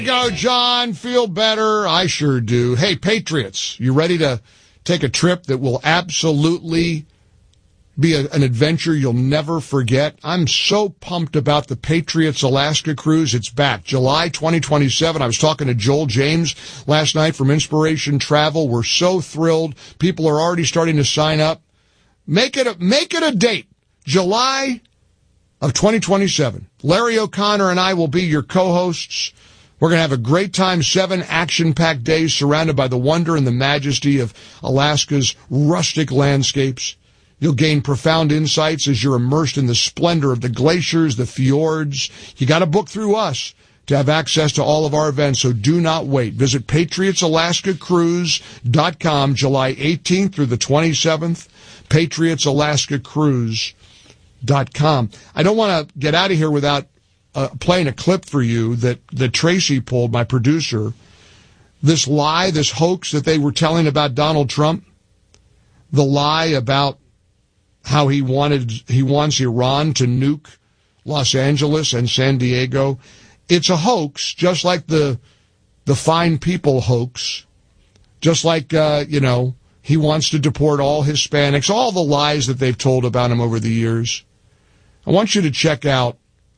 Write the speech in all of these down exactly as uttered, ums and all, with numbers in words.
Go, John. Feel better. I sure do. Hey, Patriots, you ready to take a trip that will absolutely be a, an adventure you'll never forget? I'm so pumped about the Patriots Alaska cruise. It's back July twenty twenty-seven. I was talking to Joel James last night from Inspiration Travel. We're so thrilled. People are already starting to sign up. Make it a, make it a date. July of twenty twenty-seven. Larry O'Connor and I will be your co-hosts. We're going to have a great time, seven action-packed days surrounded by the wonder and the majesty of Alaska's rustic landscapes. You'll gain profound insights as you're immersed in the splendor of the glaciers, the fjords. You got to book through us to have access to all of our events, so do not wait. Visit patriots alaska cruise dot com July eighteenth through the twenty-seventh, patriots alaska cruise dot com. I don't want to get out of here without uh, playing a clip for you that, that Tracy pulled, my producer. This lie, this hoax that they were telling about Donald Trump, the lie about how he wanted he wants Iran to nuke Los Angeles and San Diego. It's a hoax, just like the the fine people hoax, just like, uh, you know, he wants to deport all Hispanics, all the lies that they've told about him over the years. I want you to check out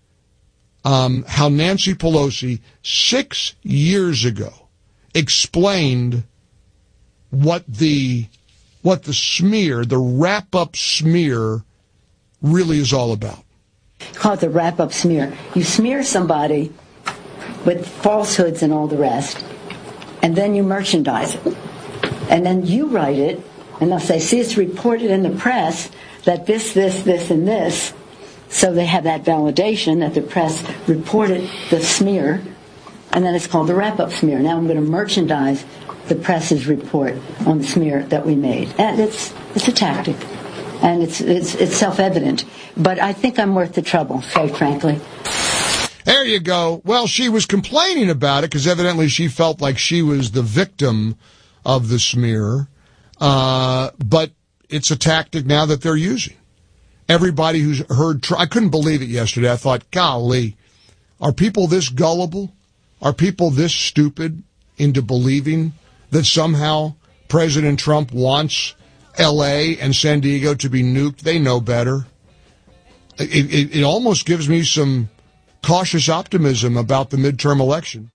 um, how Nancy Pelosi, six years ago, explained what the what the smear, the wrap-up smear, really is all about. Call it the wrap-up smear. You smear somebody with falsehoods and all the rest, and then you merchandise it. And then you write it, and they'll say, see, it's reported in the press that this, this, this, and this. So they have that validation that the press reported the smear, and then it's called the wrap-up smear. Now I'm going to merchandise the press's report on the smear that we made. And it's it's a tactic, and it's it's it's self-evident. But I think I'm worth the trouble, quite frankly. There you go. Well, she was complaining about it because evidently she felt like she was the victim of the smear. Uh, but it's a tactic now that they're using. Everybody who's heard, I couldn't believe it yesterday. I thought, golly, are people this gullible? Are people this stupid into believing that somehow President Trump wants L A and San Diego to be nuked? They know better. It, it, it almost gives me some cautious optimism about the midterm election.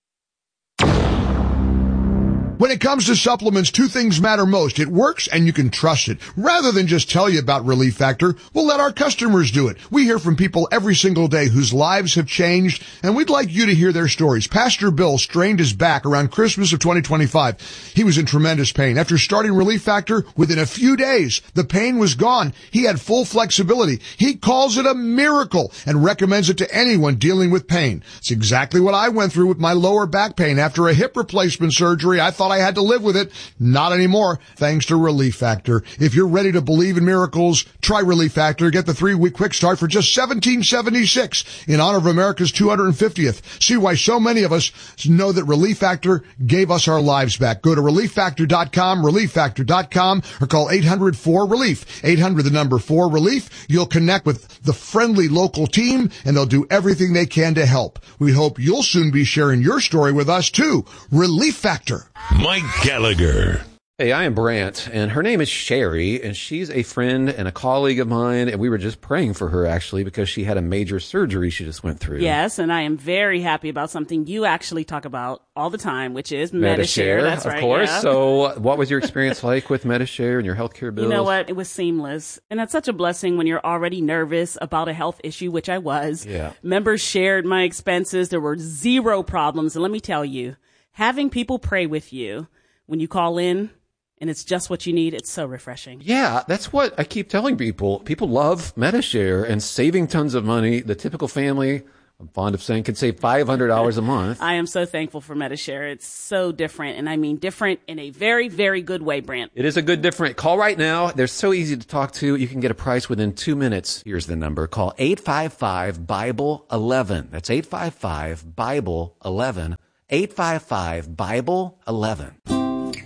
When it comes to supplements, two things matter most. It works and you can trust it. Rather than just tell you about Relief Factor, we'll let our customers do it. We hear from people every single day whose lives have changed, and we'd like you to hear their stories. Pastor Bill strained his back around Christmas of twenty twenty-five. He was in tremendous pain. After starting Relief Factor, within a few days, the pain was gone. He had full flexibility. He calls it a miracle and recommends it to anyone dealing with pain. It's exactly what I went through with my lower back pain. After a hip replacement surgery, I thought I had to live with it. Not anymore, thanks to Relief Factor. If you're ready to believe in miracles, try Relief Factor. Get the three-week quick start for just seventeen seventy-six in honor of America's two hundred fiftieth. See why so many of us know that Relief Factor gave us our lives back. Go to relief factor dot com, relief factor dot com, or call eight hundred four relief. eight hundred, the number four relief. You'll connect with the friendly local team, and they'll do everything they can to help. We hope you'll soon be sharing your story with us, too. Relief Factor. Mike Gallagher. Hey, I am Brant, and her name is Sherry, and she's a friend and a colleague of mine, and we were just praying for her, actually, because she had a major surgery she just went through. Yes, and I am very happy about something you actually talk about all the time, which is Medi-Share. That's of right, course. yeah. So what was your experience like with Medi-Share and your healthcare bills? You know what? It was seamless. And that's such a blessing when you're already nervous about a health issue, which I was. Yeah. Members shared my expenses. There were zero problems. And let me tell you, having people pray with you when you call in, and it's just what you need, it's so refreshing. Yeah, that's what I keep telling people. People love Medi-Share and saving tons of money. The typical family, I'm fond of saying, can save five hundred dollars a month. I am so thankful for Medi-Share. It's so different, and I mean different in a very, very good way, Brant. It is a good different. Call right now. They're so easy to talk to. You can get a price within two minutes. Here's the number. Call eight five five, Bible eleven. That's eight five five, Bible eleven. eight five five, Bible eleven.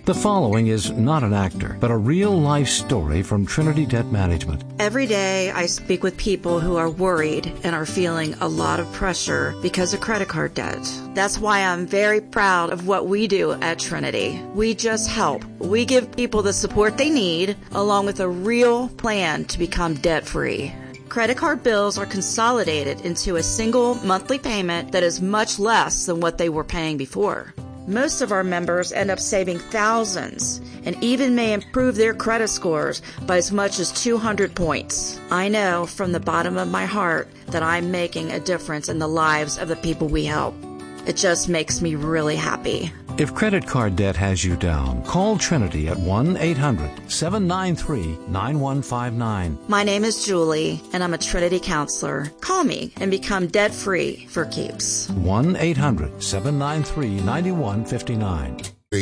The following is not an actor, but a real-life story from Trinity Debt Management. Every day I speak with people who are worried and are feeling a lot of pressure because of credit card debt. That's why I'm very proud of what we do at Trinity. We just help. We give people the support they need, along with a real plan to become debt-free. Credit card bills are consolidated into a single monthly payment that is much less than what they were paying before. Most of our members end up saving thousands and even may improve their credit scores by as much as two hundred points. I know from the bottom of my heart that I'm making a difference in the lives of the people we help. It just makes me really happy. If credit card debt has you down, call Trinity at one eight hundred seven nine three nine one five nine. My name is Julie, and I'm a Trinity counselor. Call me and become debt-free for keeps. one eight hundred seven nine three nine one five nine.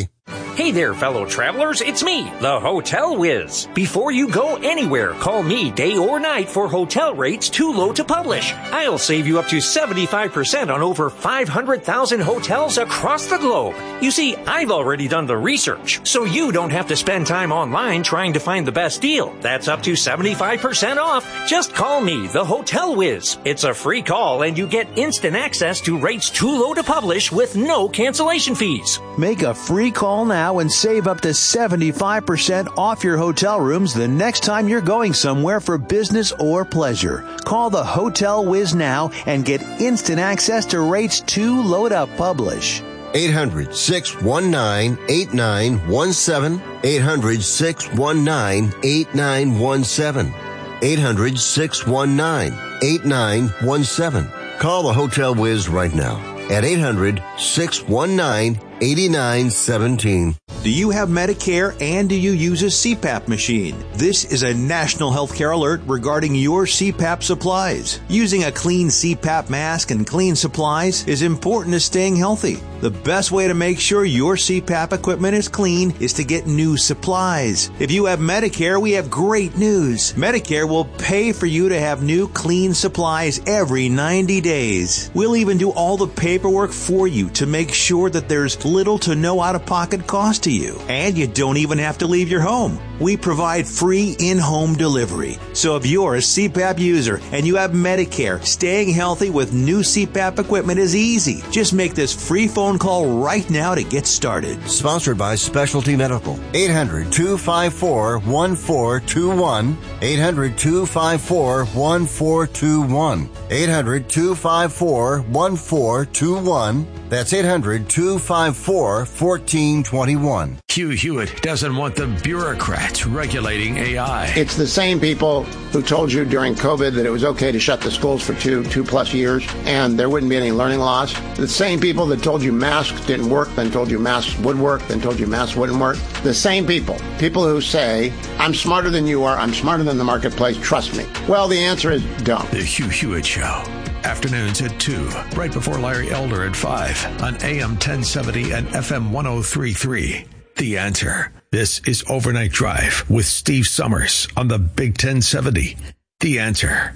Hey there, fellow travelers. It's me, the Hotel Whiz. Before you go anywhere, call me day or night for hotel rates too low to publish. I'll save you up to seventy-five percent on over five hundred thousand hotels across the globe. You see, I've already done the research, so you don't have to spend time online trying to find the best deal. That's up to seventy-five percent off. Just call me, the Hotel Whiz. It's a free call, and you get instant access to rates too low to publish with no cancellation fees. Make a free call now and save up to seventy-five percent off your hotel rooms the next time you're going somewhere for business or pleasure. Call the Hotel Whiz now and get instant access to rates too low to publish. eight hundred six one nine eight nine one seven. eight hundred six one nine eight nine one seven. eight hundred six one nine eight nine one seven. Call the Hotel Whiz right now at eight hundred six one nine eight nine one seven. Do you have Medicare and do you use a C PAP machine? This is a national healthcare alert regarding your C PAP supplies. Using a clean C PAP mask and clean supplies is important to staying healthy. The best way to make sure your C PAP equipment is clean is to get new supplies. If you have Medicare, we have great news. Medicare will pay for you to have new clean supplies every ninety days. We'll even do all the paperwork for you to make sure that there's little to no out-of-pocket cost to you. And you don't even have to leave your home. We provide free in-home delivery. So if you're a C PAP user and you have Medicare, staying healthy with new C PAP equipment is easy. Just make this free phone call right now to get started. Sponsored by Specialty Medical. eight hundred two five four one four two one. eight hundred two five four one four two one. eight hundred two five four one four two one. That's eight hundred two five four one four two one. Hugh Hewitt doesn't want the bureaucrats regulating A I. It's the same people who told you during COVID that it was okay to shut the schools for two, two plus years and there wouldn't be any learning loss. The same people that told you masks didn't work, then told you masks would work, then told you masks wouldn't work. The same people. People who say, I'm smarter than you are, I'm smarter than the marketplace, trust me. Well, the answer is don't. The Hugh Hewitt Show. Afternoons at two, right before Larry Elder at five on A M ten seventy and F M ten thirty-three. The Answer. This is Overnight Drive with Steve Summers on the Big ten seventy. The Answer.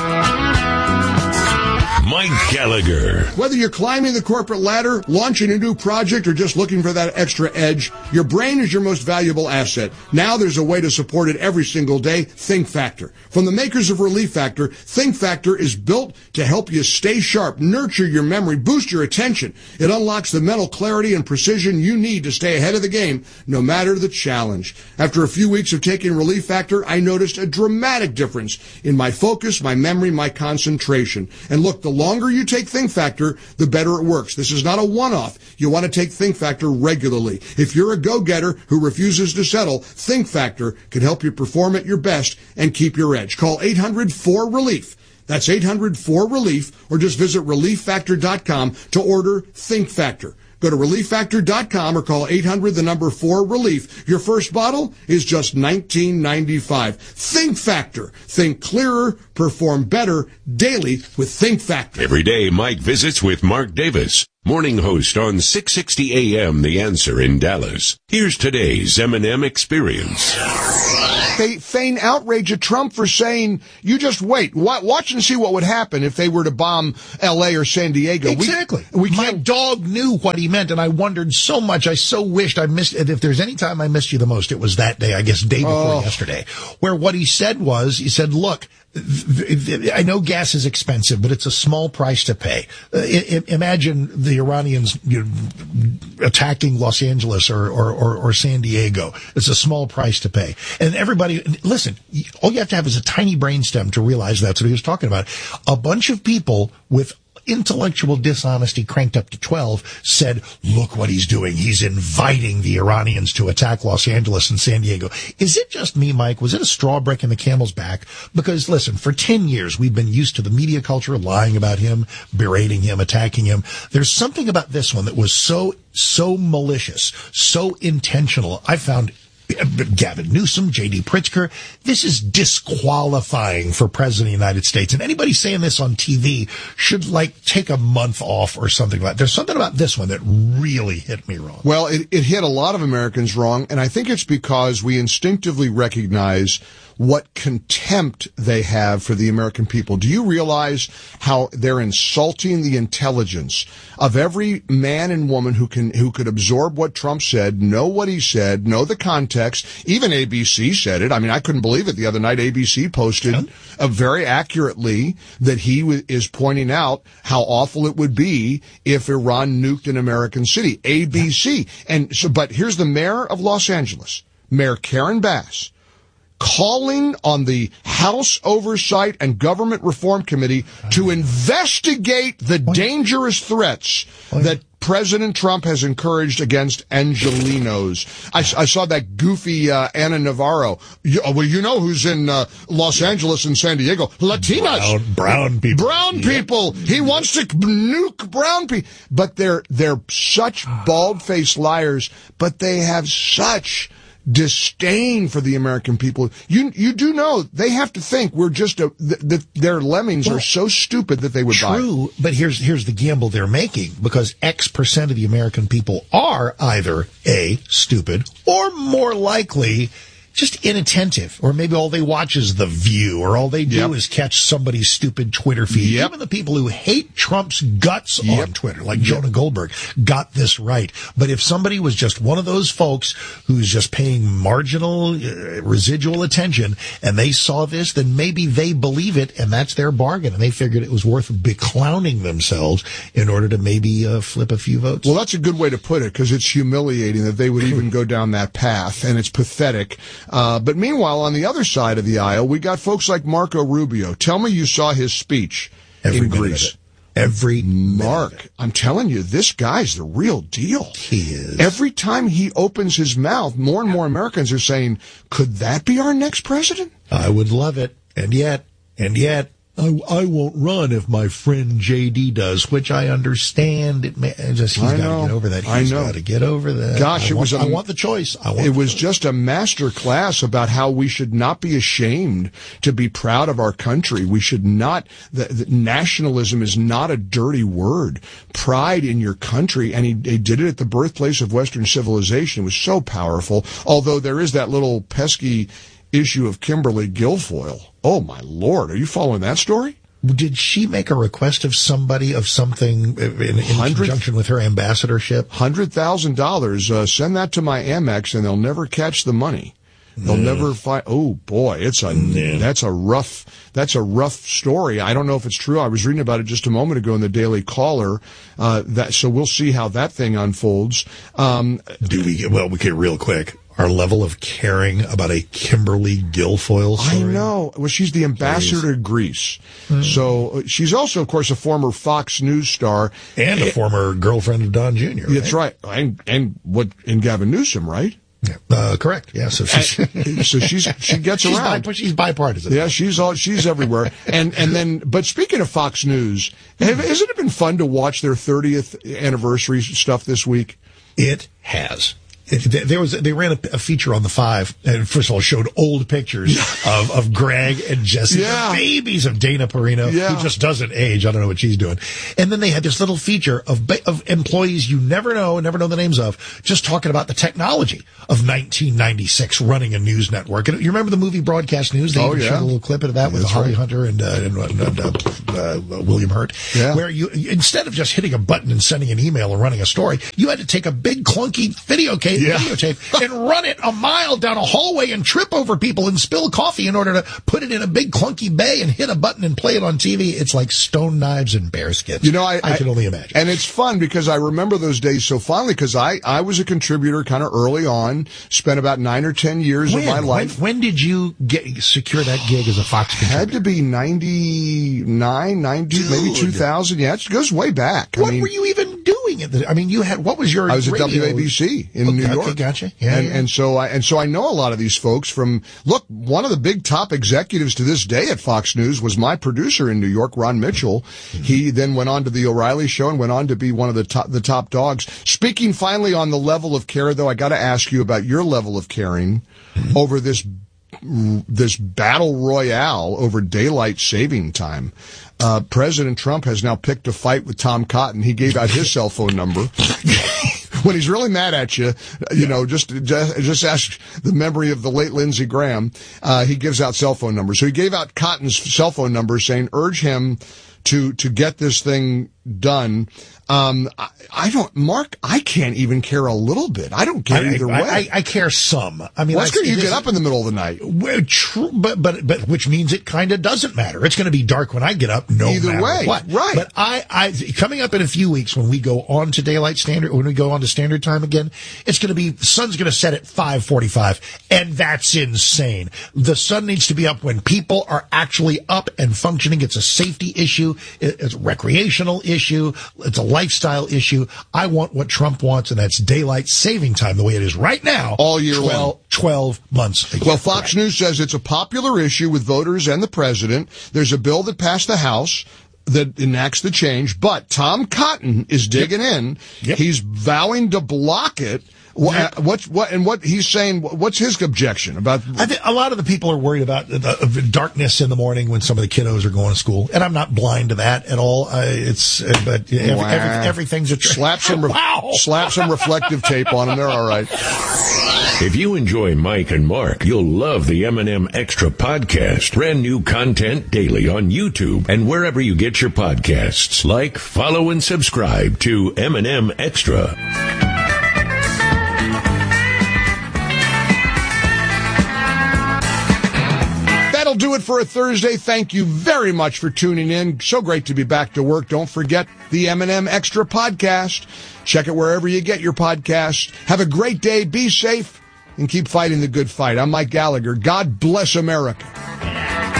Mike Gallagher. Whether you're climbing the corporate ladder, launching a new project, or just looking for that extra edge, your brain is your most valuable asset. Now there's a way to support it every single day. Think Factor. From the makers of Relief Factor, Think Factor is built to help you stay sharp, nurture your memory, boost your attention. It unlocks the mental clarity and precision you need to stay ahead of the game, no matter the challenge. After a few weeks of taking Relief Factor, I noticed a dramatic difference in my focus, my memory, my concentration. And look, the longer you take Think Factor, the better it works. This is not a one-off. You want to take Think Factor regularly. If you're a go-getter who refuses to settle, Think Factor can help you perform at your best and keep your edge. Call eight hundred four relief. That's eight hundred four relief, or just visit relief factor dot com to order Think Factor. Go to relief factor dot com or call eight hundred, the number four, relief. Your first bottle is just nineteen ninety-five. Think Factor. Think clearer, perform better daily with Think Factor. Every day, Mike visits with Mark Davis. Morning host on six sixty A M The Answer in Dallas. Here's today's M and M Experience. They feign outrage at Trump for saying, you just wait. Watch and see what would happen if they were to bomb L A or San Diego. Exactly. We, we My dog knew what he meant, and I wondered so much. I so wished I missed it. If there's any time I missed you the most, it was that day, I guess, day before oh. yesterday, where what he said was, he said, look, I know gas is expensive, but it's a small price to pay. Uh, I- I- imagine the Iranians you know, attacking Los Angeles or, or, or, or San Diego. It's a small price to pay. And everybody, listen, all you have to have is a tiny brainstem to realize that's what he was talking about. A bunch of people with intellectual dishonesty cranked up to twelve said, look what he's doing. He's inviting the Iranians to attack Los Angeles and San Diego. Is it just me, Mike? Was it a straw breaking the camel's back? Because listen, for ten years, we've been used to the media culture lying about him, berating him, attacking him. There's something about this one that was so, so malicious, so intentional. I found Gavin Newsom, J D Pritzker. This is disqualifying for President of the United States. And anybody saying this on T V should, like, take a month off or something like that. There's something about this one that really hit me wrong. Well, it, it hit a lot of Americans wrong, and I think it's because we instinctively recognize what contempt they have for the American people. Do you realize how they're insulting the intelligence of every man and woman who can who could absorb what Trump said, know what he said, know the context? Even A B C said it. I mean, I couldn't believe it the other night. A B C posted yeah. uh, very accurately that he w- is pointing out how awful it would be if Iran nuked an American city. A B C. Yeah. And so, but here's the mayor of Los Angeles, Mayor Karen Bass, calling on the House Oversight and Government Reform Committee to investigate the dangerous threats that President Trump has encouraged against Angelenos. I, I saw that goofy uh, Ana Navarro. You, well, you know who's in uh, Los Angeles and San Diego? Latinas. Brown, brown people. Brown people. Yep. He wants to nuke brown people. But they're, they're such bald-faced liars, but they have such disdain for the American people. You you do know they have to think we're just a th- th- their lemmings well, are so stupid that they would true, buy. True, but here's here's the gamble they're making, because X percent of the American people are either A, stupid, or more likely just inattentive, or maybe all they watch is The View, or all they do yep. is catch somebody's stupid Twitter feed. Yep. Even the people who hate Trump's guts yep. on Twitter, like yep. Jonah Goldberg, got this right. But if somebody was just one of those folks who's just paying marginal, uh, residual attention, and they saw this, then maybe they believe it, and that's their bargain, and they figured it was worth beclowning themselves in order to maybe uh, flip a few votes. Well, that's a good way to put it, because it's humiliating that they would even go down that path, and it's pathetic. Uh, but meanwhile, on the other side of the aisle, we got folks like Marco Rubio. Tell me you saw his speech Every in Greece. Every Mark, I'm telling you, this guy's the real deal. He is. Every time he opens his mouth, more and more Americans are saying, could that be our next president? I would love it. And yet, and yet, I, I won't run if my friend J D does, which I understand. It may, just he's got to get over that. He's got to get over that. Gosh, I it want, was. A, I want the choice. I want it was choice. just a master class about how we should not be ashamed to be proud of our country. We should not. The, the nationalism is not a dirty word. Pride in your country, and he, he did it at the birthplace of Western civilization. It was so powerful. Although there is that little pesky issue of Kimberly Guilfoyle. Oh, my Lord. Are you following that story? Did she make a request of somebody of something in, in conjunction with her ambassadorship? one hundred thousand dollars. Uh, send that to my Amex, and they'll never catch the money. They'll mm. never find. Oh, boy, it's a mm. that's a rough that's a rough story. I don't know if it's true. I was reading about it just a moment ago in the Daily Caller. Uh, that so we'll see how that thing unfolds. Um, Do we? Well, we get real quick. Our level of caring about a Kimberly Guilfoyle story. I know. Well, she's the ambassador Please. to Greece. Mm. So she's also, of course, a former Fox News star. And a it, former girlfriend of Don Junior Right? That's right. And, and what, and Gavin Newsom, right? Yeah, uh, correct. Yeah, so she's and, so she's she gets she's around. Bi- she's bipartisan. Yeah, she's all she's everywhere. And and then, but speaking of Fox News, have, hasn't it been fun to watch their thirtieth anniversary stuff this week? It has. There was they ran a, a feature on the Five, and first of all showed old pictures of, of Greg and Jesse, Yeah. the babies of Dana Perino, Yeah. who just doesn't age. I don't know what she's doing. And then they had this little feature of ba- of employees you never know, never know the names of, just talking about the technology of nineteen ninety-six running a news network. And you remember the movie Broadcast News? They Oh, even yeah. showed a little clip of that Yeah, with that's Holly right. Hunter and, uh, and, and uh, uh, William Hurt, Yeah. where you instead of just hitting a button and sending an email or running a story, you had to take a big clunky video tape, Yeah. videotape and run it a mile down a hallway and trip over people and spill coffee in order to put it in a big clunky bay and hit a button and play it on T V. It's like stone knives and bearskins. You know, I, I can only imagine. And it's fun because I remember those days so fondly because I, I was a contributor kind of early on, spent about nine or ten years When, of my life. when, when did you get secure that gig as a Fox contributor? Had to be ninety-nine, ninety, Dude. maybe two thousand. Yeah, it goes way back. What I mean, were you even doing? At the, I mean, you had, what was your I was at radio? W A B C in Okay, New okay, York. gotcha. Yeah, and, yeah. and so I and so I know a lot of these folks from. Look, one of the big top executives to this day at Fox News was my producer in New York, Ron Mitchell. Mm-hmm. He then went on to the O'Reilly Show and went on to be one of the top the top dogs. Speaking finally on the level of care, though, I got to ask you about your level of caring mm-hmm. over this this battle royale over daylight saving time. Uh, President Trump has now picked a fight with Tom Cotton. He gave out his cell phone number. When he's really mad at you, you know, just, just just ask the memory of the late Lindsey Graham. Uh, he gives out cell phone numbers. So he gave out Cotton's cell phone number saying, urge him to, to get this thing done. Um, I, I don't, Mark, I can't even care a little bit. I don't care I, either I, way. I, I care some. I mean, well, that's I, because you this- get up in the middle of the night. Well, true, but but but which means it kind of doesn't matter. It's going to be dark when I get up, no Either matter way, what. right. But I, I coming up in a few weeks when we go on to daylight standard, when we go on to standard time again, it's going to be the sun's going to set at five forty-five, and that's insane. The sun needs to be up when people are actually up and functioning. It's a safety issue. It's a recreational issue. It's a lifestyle issue. I want what Trump wants, and that's daylight saving time the way it is right now. All year twelve, long. twelve months ago. Well, Fox News says it's a popular issue with voters and the president. There's a bill that passed the House that enacts the change, but Tom Cotton is digging Yep. in. Yep. He's vowing to block it. What, what's what and what he's saying? What's his objection about? I think a lot of the people are worried about the, the darkness in the morning when some of the kiddos are going to school, and I'm not blind to that at all. Uh, it's uh, but every, Wow. every, everything's a tr- slap some re- wow. slap some reflective tape on them. They're all right. If you enjoy Mike and Mark, you'll love the M and M Extra podcast. Brand new content daily on YouTube and wherever you get your podcasts. Like, follow, and subscribe to M and M Extra. That'll do it for a Thursday. Thank you very much for tuning in. So great to be back to work. Don't forget the M and M Extra podcast. Check it wherever you get your podcasts. Have a great day. Be safe and keep fighting the good fight. I'm Mike Gallagher. God bless America.